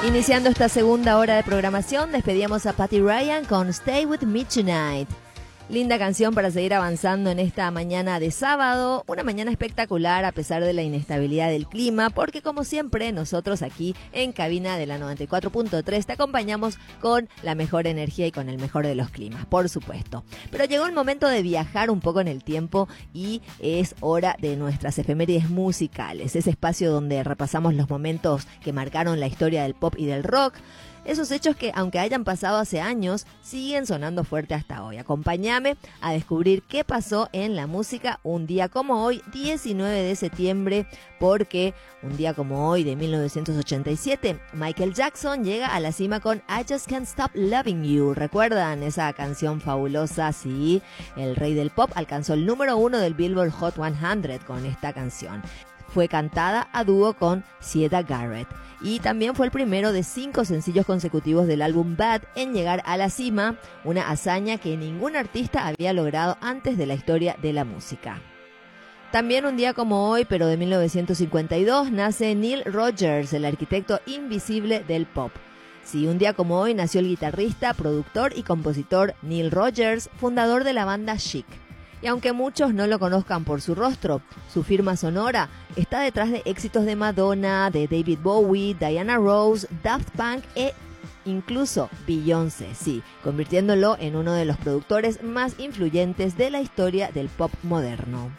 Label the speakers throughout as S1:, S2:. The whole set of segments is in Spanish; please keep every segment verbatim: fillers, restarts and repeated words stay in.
S1: Iniciando esta segunda hora de programación, despedíamos a Patty Ryan con Stay With Me Tonight. Linda canción para seguir avanzando en esta mañana de sábado, una mañana espectacular a pesar de la inestabilidad del clima, porque como siempre nosotros aquí en cabina de la noventa y cuatro punto tres te acompañamos con la mejor energía y con el mejor de los climas, por supuesto. Pero llegó el momento de viajar un poco en el tiempo y es hora de nuestras efemérides musicales, ese espacio donde repasamos los momentos que marcaron la historia del pop y del rock. Esos hechos que, aunque hayan pasado hace años, siguen sonando fuerte hasta hoy. Acompáñame a descubrir qué pasó en la música un día como hoy, diecinueve de septiembre, porque un día como hoy de mil novecientos ochenta y siete, Michael Jackson llega a la cima con I Just Can't Stop Loving You. ¿Recuerdan esa canción fabulosa? Sí, el rey del pop alcanzó el número uno del Billboard Hot cien con esta canción. Fue cantada a dúo con Siedah Garrett y también fue el primero de cinco sencillos consecutivos del álbum Bad en llegar a la cima, una hazaña que ningún artista había logrado antes de la historia de la música. También un día como hoy, pero de mil novecientos cincuenta y dos, nace Neil Rogers, el arquitecto invisible del pop. Sí, un día como hoy nació el guitarrista, productor y compositor Neil Rogers, fundador de la banda Chic. Y aunque muchos no lo conozcan por su rostro, su firma sonora está detrás de éxitos de Madonna, de David Bowie, Diana Ross, Daft Punk e incluso Beyoncé, sí, convirtiéndolo en uno de los productores más influyentes de la historia del pop moderno.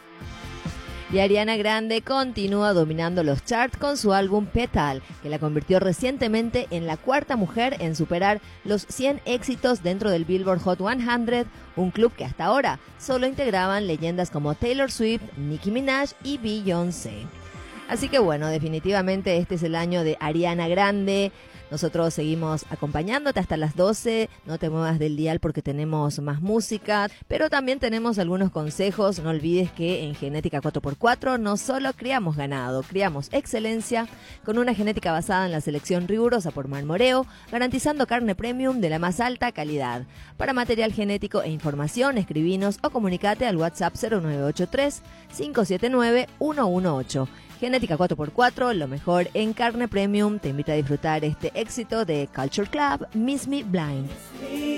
S1: Y Ariana Grande continúa dominando los charts con su álbum Petal, que la convirtió recientemente en la cuarta mujer en superar los cien éxitos dentro del Billboard Hot cien, un club que hasta ahora solo integraban leyendas como Taylor Swift, Nicki Minaj y Beyoncé. Así que bueno, definitivamente este es el año de Ariana Grande. Nosotros seguimos acompañándote hasta las doce, no te muevas del dial porque tenemos más música, pero también tenemos algunos consejos. No olvides que en Genética cuatro por cuatro no solo criamos ganado, criamos excelencia con una genética basada en la selección rigurosa por Marmoreo, garantizando carne premium de la más alta calidad. Para material genético e información, escribinos o comunicate al WhatsApp cero nueve ocho tres, cinco siete nueve, uno uno ocho. Genética cuatro por cuatro, lo mejor en carne premium, te invita a disfrutar este éxito de Culture Club, Miss Me Blind.